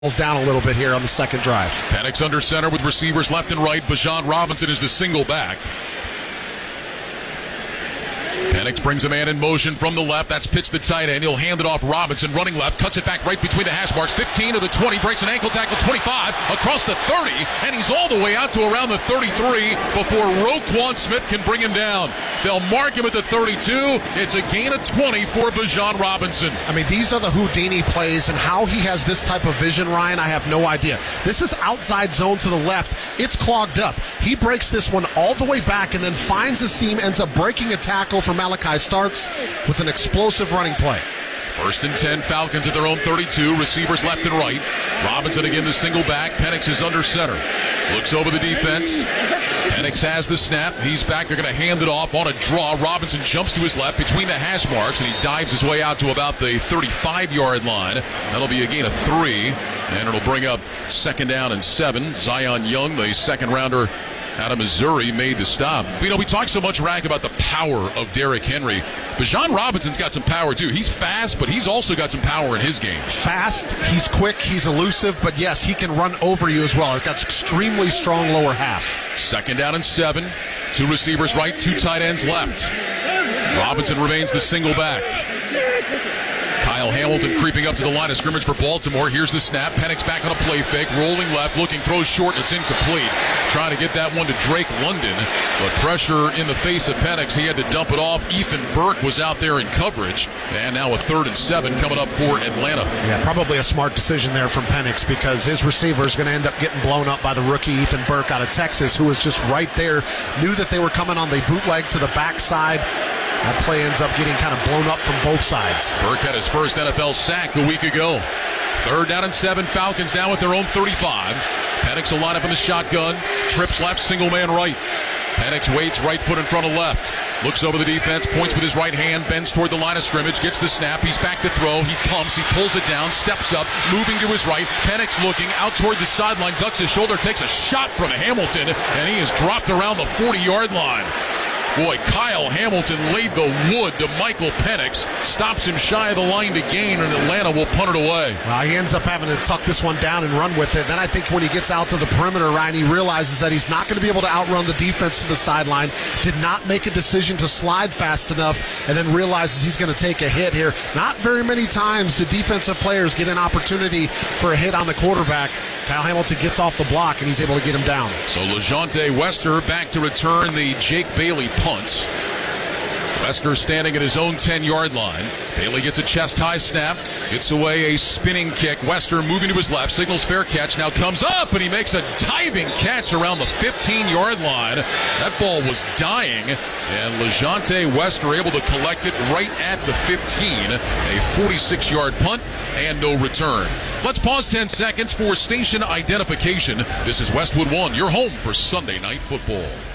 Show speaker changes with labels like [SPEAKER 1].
[SPEAKER 1] down a little bit here on the second drive.
[SPEAKER 2] Penix under center with receivers left and right. Bijan Robinson is the single back. Penix brings a man in motion from the left. That's pitched the tight end. He'll hand it off. Robinson running left, cuts it back right between the hash marks. 15 to the 20, breaks an ankle tackle. 25 across the 30, and he's all the way out to around the 33 before Roquan Smith can bring him down. They'll mark him at the 32. It's a gain of 20 for Bijan Robinson.
[SPEAKER 1] I mean, these are the Houdini plays, and how he has this type of vision, Ryan, I have no idea. This is outside zone to the left. It's clogged up. He breaks this one all the way back and then finds a seam, ends up breaking a tackle from Malachi Starks with an explosive running play.
[SPEAKER 2] First and 10, Falcons at their own 32. Receivers left and right. Robinson again the single back. Penix is under center. Looks over the defense. Penix has the snap. He's back. They're going to hand it off on a draw. Robinson jumps to his left between the hash marks, and he dives his way out to about the 35-yard line. That'll be a gain of 3, and it'll bring up second down and 7. Zion Young, the second-rounder out of Missouri, made the stop. You know, we talk so much, Rack, about the power of Derrick Henry. Bijan Robinson's got some power, too. He's fast, but he's also got some power in his game.
[SPEAKER 1] Fast, he's quick, he's elusive, but yes, he can run over you as well. He's got extremely strong lower half.
[SPEAKER 2] Second down and 7. 2 receivers right, 2 tight ends left. Robinson remains the single back. Kyle Hamilton creeping up to the line of scrimmage for Baltimore. Here's the snap. Penix back on a play fake. Rolling left, looking, throws short, and it's incomplete. Trying to get that one to Drake London. But pressure in the face of Penix. He had to dump it off. Ethan Burke was out there in coverage. And now a 3rd and 7 coming up for Atlanta.
[SPEAKER 1] Yeah, probably a smart decision there from Penix, because his receiver is going to end up getting blown up by the rookie Ethan Burke out of Texas, who was just right there, knew that they were coming on the bootleg to the backside. That play ends up getting kind of blown up from both sides.
[SPEAKER 2] Burke had his first NFL sack a week ago. 3rd down and 7. Falcons now at their own 35. Penix will line up in the shotgun. Trips left, single man right. Penix waits, right foot in front of left. Looks over the defense, points with his right hand, bends toward the line of scrimmage, gets the snap. He's back to throw. He pumps, he pulls it down, steps up, moving to his right. Penix looking out toward the sideline, ducks his shoulder, takes a shot from Hamilton, and he is dropped around the 40-yard line. Boy, Kyle Hamilton laid the wood to Michael Penix, stops him shy of the line to gain, and Atlanta will punt it away.
[SPEAKER 1] He ends up having to tuck this one down and run with it. Then I think when he gets out to the perimeter, Ryan, he realizes that he's not going to be able to outrun the defense to the sideline, did not make a decision to slide fast enough, and then realizes he's going to take a hit here. Not very many times do defensive players get an opportunity for a hit on the quarterback. Kyle Hamilton gets off the block, and he's able to get him down.
[SPEAKER 2] So LeJounte Wester back to return the Jake Bailey punt. Wester standing at his own 10-yard line. Bailey gets a chest-high snap, gets away a spinning kick. Wester moving to his left, signals fair catch, now comes up, and he makes a diving catch around the 15-yard line. That ball was dying, and LeJounte Wester able to collect it right at the 15. A 46-yard punt and no return. Let's pause 10 seconds for station identification. This is Westwood One, your home for Sunday Night Football.